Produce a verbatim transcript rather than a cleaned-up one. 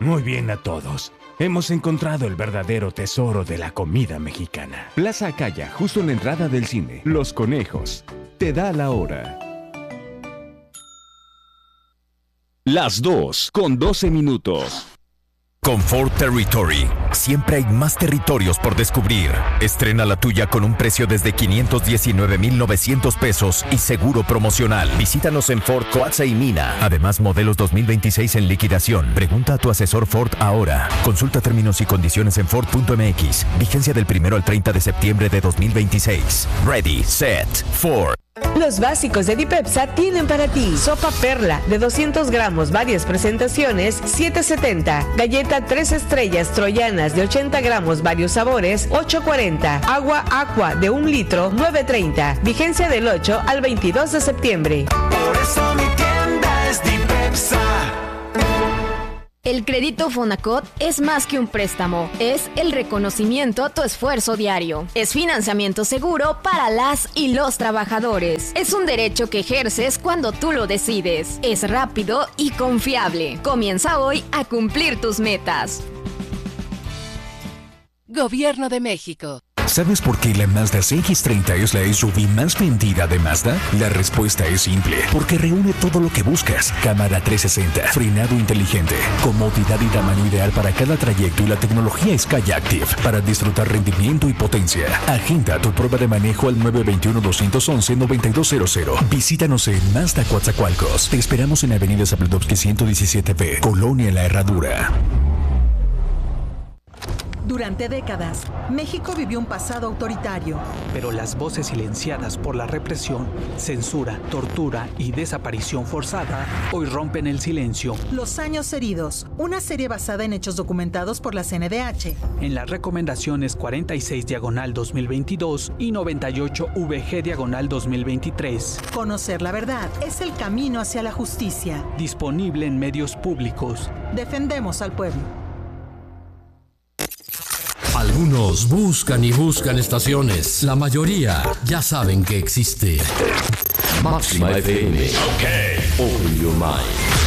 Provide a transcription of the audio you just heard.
Muy bien a todos. Hemos encontrado el verdadero tesoro de la comida mexicana. Plaza Acaya, justo en la entrada del cine. Los Conejos. Te da la hora. Las dos, con doce minutos. Confort Territory. Siempre hay más territorios por descubrir. Estrena la tuya con un precio desde quinientos diecinueve mil novecientos pesos y seguro promocional. Visítanos en Ford Coatza y Mina. Además, modelos dos mil veintiséis en liquidación. Pregunta a tu asesor Ford ahora. Consulta términos y condiciones en Ford punto m x. Vigencia del primero al treinta de septiembre de dos mil veintiséis. Ready, set, Ford. Los básicos de Dipepsa tienen para ti sopa perla de doscientos gramos, varias presentaciones, siete setenta. Galleta tres estrellas troyanas de ochenta gramos, varios sabores, ocho cuarenta. Agua Aqua de un litro, nueve treinta. Vigencia del ocho al veintidós de septiembre. Por eso mi tienda es Dipepsa. El crédito Fonacot es más que un préstamo, es el reconocimiento a tu esfuerzo diario. Es financiamiento seguro para las y los trabajadores. Es un derecho que ejerces cuando tú lo decides. Es rápido y confiable. Comienza hoy a cumplir tus metas. Gobierno de México. ¿Sabes por qué la Mazda C X treinta es la S U V más vendida de Mazda? La respuesta es simple, porque reúne todo lo que buscas. Cámara trescientos sesenta, frenado inteligente, comodidad y tamaño ideal para cada trayecto y la tecnología Sky Active para disfrutar rendimiento y potencia. Agenda tu prueba de manejo al nueve dos uno, dos uno uno, nueve dos cero cero. Visítanos en Mazda Coatzacoalcos. Te esperamos en Avenida Zabludovsky ciento diecisiete B, Colonia La Herradura. Durante décadas, México vivió un pasado autoritario. Pero las voces silenciadas por la represión, censura, tortura y desaparición forzada hoy rompen el silencio. Los años heridos, una serie basada en hechos documentados por la C N D H. En las recomendaciones cuarenta y seis diagonal dos mil veintidós y noventa y ocho V G diagonal dos mil veintitrés. Conocer la verdad es el camino hacia la justicia. Disponible en medios públicos. Defendemos al pueblo. Algunos buscan y buscan estaciones. La mayoría ya saben que existe. Máxima F M. Okay. Open your mind.